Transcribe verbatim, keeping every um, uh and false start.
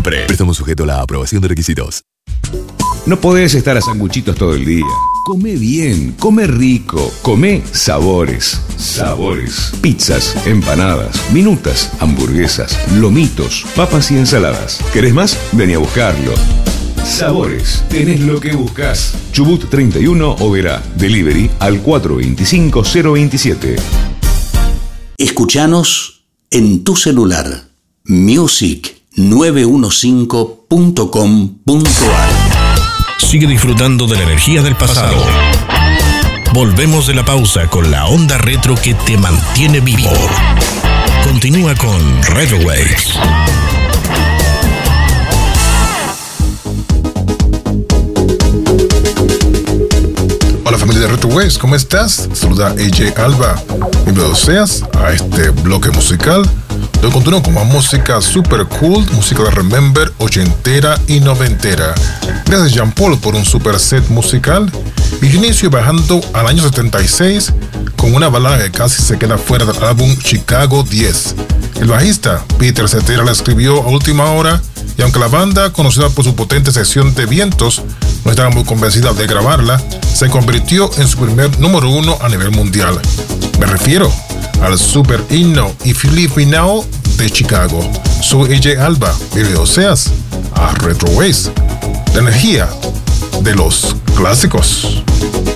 siempre. Préstamo sujeto a la aprobación de requisitos. No podés estar a sanguchitos todo el día. Come bien, come rico, come sabores. Sabores. Pizzas, empanadas, minutas, hamburguesas, lomitos, papas y ensaladas. ¿Querés más? Vení a buscarlo. Sabores. Tenés lo que buscas. Chubut treinta y uno, Oberá. Delivery al cuatro dos cinco cero dos siete. Escuchanos en tu celular. music nueve cinco punto com punto a r. Sigue disfrutando de la energía del pasado. Volvemos de la pausa con la onda retro que te mantiene vivo. Continúa con Retro Waves. Hola familia de Retro Waves, ¿cómo estás? Saluda A J Alba. Bienvenido seas a este bloque musical. Yo continúo con más música super cool, música de Remember, ochentera y noventera. Gracias Jean Paul por un super set musical. Y yo inicio bajando al año setenta y seis con una balada que casi se queda fuera del álbum Chicago diez. El bajista Peter Cetera la escribió a última hora y aunque la banda, conocida por su potente sección de vientos, no estaba muy convencida de grabarla, se convirtió en su primer número uno a nivel mundial. Me refiero al super himno y filipinao de Chicago. Soy A J Alba, bienvenido seas a Retro Waves, la energía de los clásicos.